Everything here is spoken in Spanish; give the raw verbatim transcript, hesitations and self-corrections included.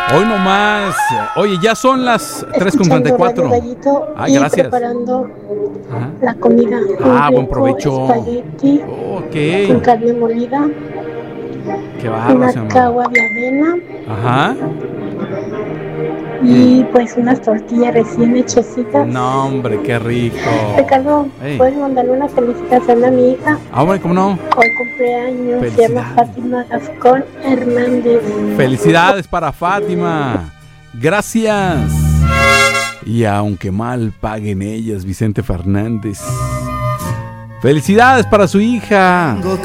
Hoy nomás. Oye, ya son las tres con treinta y cuatro. Ay, gracias. Preparando Ajá. la comida. Ah, buen provecho. Espagueti okay. con carne molida. Qué barro, una cagua de avena. Ajá. Y pues unas tortillas recién hechecitas. No, hombre, qué rico. Ricardo, hey. ¿puedes mandarle una felicitación a mi hija? Ah, bueno, ¿cómo no? Hoy cumpleaños, se llama Fátima Gascón Hernández. Felicidades para Fátima. Gracias. Y aunque mal paguen ellas, Vicente Fernández. Felicidades para su hija.